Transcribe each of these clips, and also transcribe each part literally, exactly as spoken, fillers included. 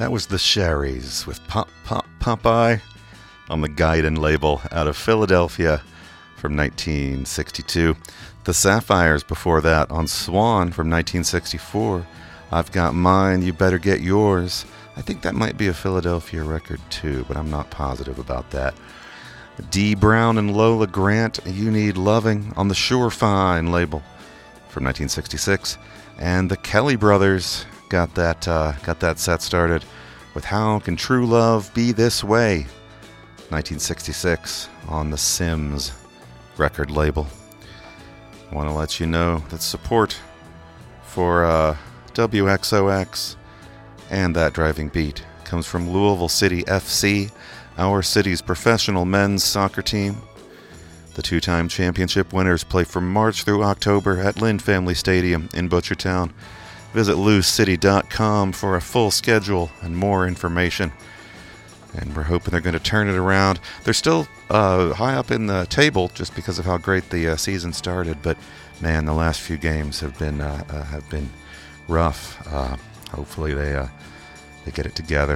That was the Sherries with Pop Pop Popeye on the Gaiden label out of Philadelphia from nineteen sixty-two. The Sapphires before that on Swan from nineteen sixty-four. I've Got Mine, You Better Get Yours. I think that might be a Philadelphia record too, but I'm not positive about that. Dee Brown and Lola Grant, You Need Loving on the Sure Fine label from nineteen sixty-six. And the Kelly Brothers got that uh, got that set started with How Can True Love Be This Way, nineteen sixty-six, on the Sims record label. I want to let you know that support for uh, W X O X and That Driving Beat comes from Louisville City F C, our city's professional men's soccer team. The two-time championship winners play from March through October at Lynn Family Stadium in Butchertown. Visit lose city dot com for a full schedule and more information. And we're hoping they're going to turn it around. They're still uh, high up in the table just because of how great the uh, season started. But man, the last few games have been uh, uh, have been rough. Uh, hopefully they uh, they get it together.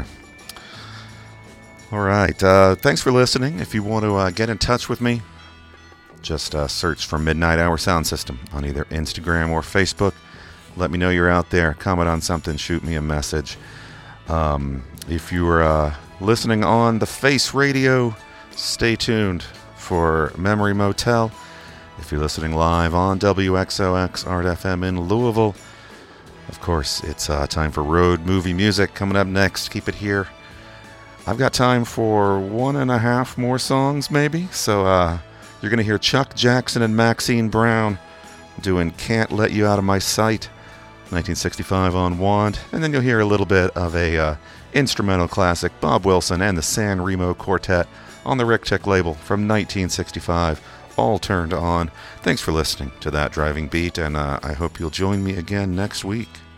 All right. Uh, thanks for listening. If you want to uh, get in touch with me, just uh, search for Midnight Hour Sound System on either Instagram or Facebook. Let me know you're out there. Comment on something. Shoot me a message. Um, if you are uh, listening on the Face Radio, stay tuned for Memory Motel. If you're listening live on W X O X Art F M in Louisville, of course, it's uh, time for Road Movie Music coming up next. Keep it here. I've got time for one and a half more songs, maybe. So uh, you're going to hear Chuck Jackson and Maxine Brown doing Can't Let You Out of My Sight, nineteen sixty-five on Wand. And then you'll hear a little bit of a uh, instrumental classic, Bob Wilson and the San Remo Quartet on the Rick Tick label from nineteen sixty-five, all turned on. Thanks for listening to That Driving Beat, and uh, I hope you'll join me again next week.